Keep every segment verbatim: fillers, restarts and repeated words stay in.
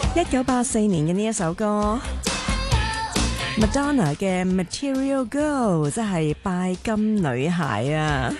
一九八四年嘅呢一首歌 Madonna 嘅 Material Girl， 即係拜金女孩啊。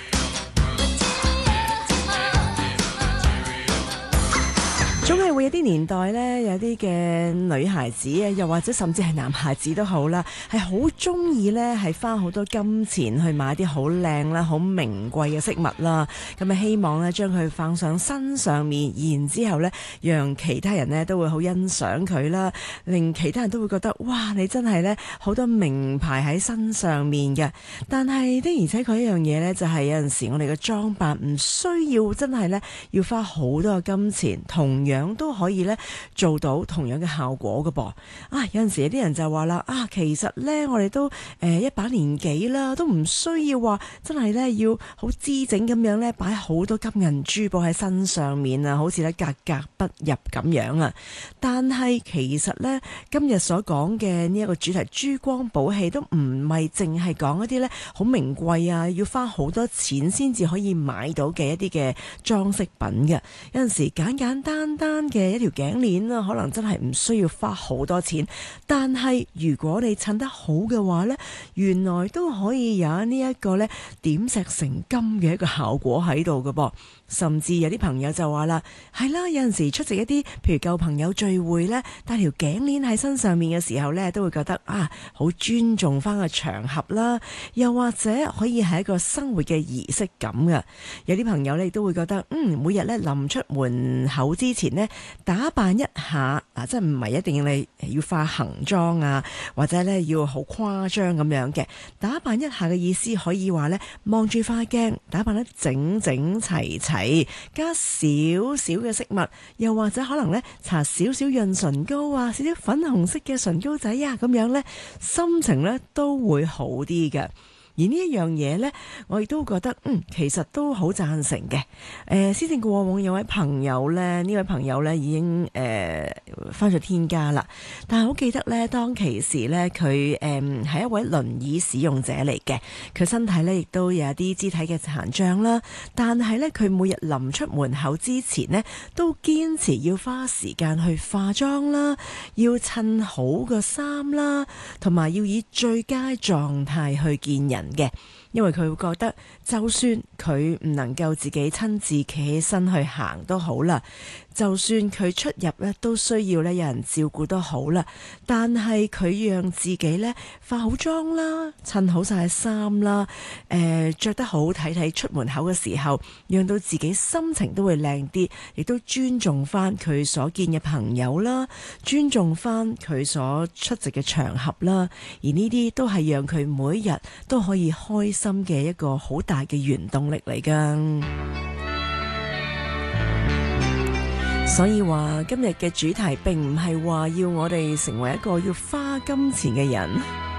總係會有啲年代呢，有啲嘅女孩子啊，又或者甚至係男孩子都好啦，係好中意呢，係花好多金錢去買啲好靚啦、好名貴嘅飾物啦。咁啊，希望呢將佢放上身上面，然之後呢，讓其他人呢都會好欣賞佢啦，令其他人都會覺得哇，你真係呢好多名牌喺身上面嘅。但係的而且確一樣嘢呢，就係有陣時我哋嘅裝扮唔需要真係呢要花好多嘅金錢，同樣都可以咧做到同樣嘅效果嘅噃。啊，有陣時有啲人就話啦，啊，其實咧我哋都誒、呃、一把年紀啦，都唔需要話真係咧要好姿整咁樣咧擺好多金銀珠寶喺身上面啊，好似咧格格不入咁樣啊。但係其實咧今日所講嘅呢一個主題珠光寶氣都唔係淨係講一啲咧好名貴啊，要花好多錢先至可以買到嘅一啲嘅裝飾品嘅。有陣時簡簡單單嘅一條頸鏈啦，可能真係唔需要花好多錢，但係如果你襯得好嘅話呢，原來都可以有呢一個呢點石成金嘅一個效果喺度嘅噃。甚至有啲朋友就話啦，係啦，有陣時出席一啲譬如舊朋友聚會呢，戴條頸鏈喺身上面嘅時候呢，都會覺得啊，好尊重翻個場合啦，又或者可以係一個生活嘅儀式感嘅。有啲朋友呢亦都會覺得，嗯，每日呢臨出門口之前呢，打扮一下嗱，即係唔係一定要你要化行妝啊，或者呢要好誇張咁樣嘅打扮一下嘅意思，可以話呢，望住塊鏡，打扮得整整齊齊。加少少嘅飾物，又或者可能咧搽少少潤唇膏啊，少少粉紅色嘅唇膏仔啊，咁樣咧心情咧都會好啲嘅。而呢一樣嘢呢，我亦都覺得，嗯，其實都好贊成嘅。誒、呃，施政過往有位朋友呢，呢位朋友呢已經誒返咗天家啦。但係好記得呢，當其時呢，佢誒係一位輪椅使用者嚟嘅，佢身體呢亦都有一啲肢體嘅殘障啦。但係呢，佢每日臨出門口之前呢，都堅持要花時間去化妝啦，要襯好個衫啦，同埋要以最佳狀態去見人嘅。因為佢會覺得，就算佢唔能夠自己親自企起身去行都好啦，就算佢出入咧都需要咧有人照顧都好啦，但係佢讓自己咧化好妝啦，襯好晒衫啦，誒、呃、着得好睇睇出門口嘅時候，讓到自己心情都會靚啲，亦都尊重翻佢所見嘅朋友啦，尊重翻佢所出席嘅場合啦，而呢啲都係讓佢每日都可以開心嘅一個好大嘅原動力嚟㗎。所以話今日嘅主題並唔係話要我哋成為一個要花金錢嘅人。